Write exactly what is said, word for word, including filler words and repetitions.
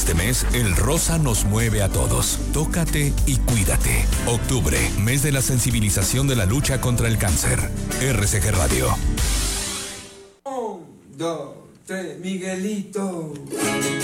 Este mes, el rosa nos mueve a todos. Tócate y cuídate. Octubre, mes de la sensibilización de la lucha contra el cáncer. R C G Radio. Un, dos, tres, Miguelito.